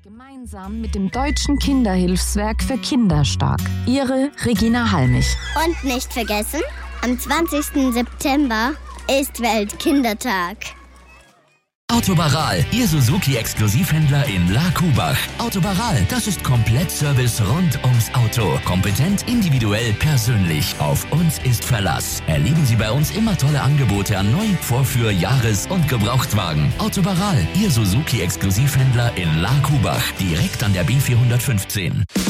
Gemeinsam mit dem Deutschen Kinderhilfswerk für Kinderstark. Ihre Regina Halmich. Und nicht vergessen, am 20. September ist Weltkindertag. Autobaral, Ihr Suzuki-Exklusivhändler in La Kubach. Autobaral, das ist Komplettservice rund ums Auto. Kompetent, individuell, persönlich. Auf uns ist Verlass. Erleben Sie bei uns immer tolle Angebote an Neu-, Vorführ-, Jahres- und Gebrauchtwagen. Autobaral, Ihr Suzuki-Exklusivhändler in La Kubach. Direkt an der B415.